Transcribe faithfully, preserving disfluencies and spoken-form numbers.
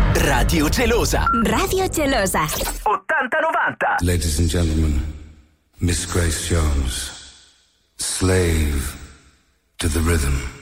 Radio Gelosa. Radio Gelosa. ottanta novanta. Ladies and gentlemen, Miss Grace Jones, slave to the rhythm.